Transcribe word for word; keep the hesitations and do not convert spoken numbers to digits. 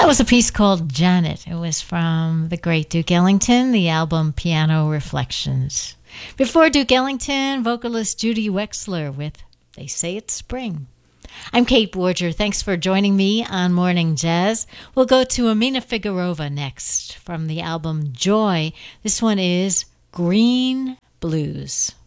was a piece called Janet. It was from the great Duke Ellington, the album Piano Reflections. Before Duke Ellington, vocalist Judy Wexler with They Say It's Spring. I'm Kate Borger. Thanks for joining me on Morning Jazz. We'll go to Amina Figueroa next from the album Joy. This one is Green Blues.